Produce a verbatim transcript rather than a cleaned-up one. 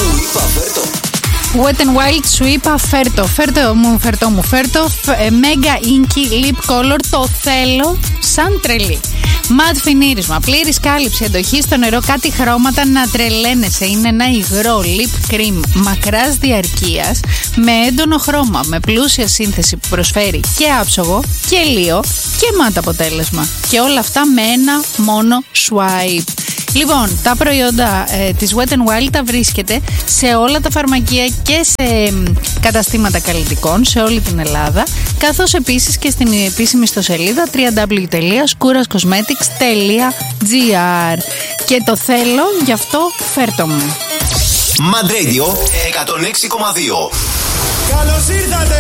Σου είπα φέρτο. Wet n Wild, σου είπα φέρτο. Φέρτο μου, φέρτο μου, φέρτο. Mega Inky Lip Color. Το θέλω σαν τρελή. Ματ φινίρισμα, πλήρης κάλυψη, αντοχή στο νερό, κάτι χρώματα να τρελαίνεσαι. Είναι ένα υγρό lip cream μακράς διαρκείας με έντονο χρώμα, με πλούσια σύνθεση που προσφέρει και άψογο και λίο και ματ αποτέλεσμα. Και όλα αυτά με ένα μόνο swipe. Λοιπόν, τα προϊόντα ε, της Wet n Wild τα βρίσκεται σε όλα τα φαρμακεία και σε ε, καταστήματα καλλιτικών σε όλη την Ελλάδα, καθώς επίσης και στην επίσημη ιστοσελίδα double-u double-u double-u τελεία σκούρας κοσμέτικς τελεία τζι άρ. Και το θέλω, γι' αυτό φέρτο μου. Mad Radio εκατόν έξι κόμμα δύο. Καλώς ήρθατε!